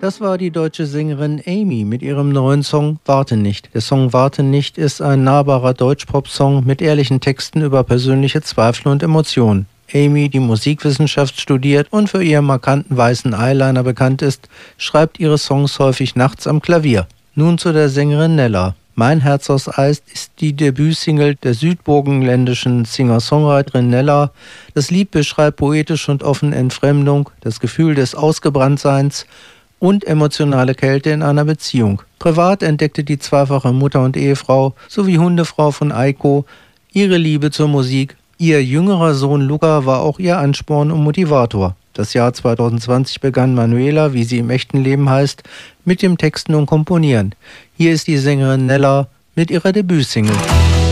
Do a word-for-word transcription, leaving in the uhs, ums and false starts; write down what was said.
Das war die deutsche Sängerin Amy mit ihrem neuen Song Warte nicht. Der Song Warte nicht ist ein nahbarer Deutschpop-Song mit ehrlichen Texten über persönliche Zweifel und Emotionen. Amy, die Musikwissenschaft studiert und für ihren markanten weißen Eyeliner bekannt ist, schreibt ihre Songs häufig nachts am Klavier. Nun zu der Sängerin Nella. Mein Herz aus Eis ist die Debütsingle der südburgenländischen Singer-Songwriterin Nella. Das Lied beschreibt poetisch und offen Entfremdung, das Gefühl des Ausgebranntseins und emotionale Kälte in einer Beziehung. Privat entdeckte die zweifache Mutter und Ehefrau sowie Hundefrau von Eiko ihre Liebe zur Musik. Ihr jüngerer Sohn Luca war auch ihr Ansporn und Motivator. Das Jahr zwanzig zwanzig begann Manuela, wie sie im echten Leben heißt, mit dem Texten und Komponieren. Hier ist die Sängerin Nella mit ihrer Debütsingle.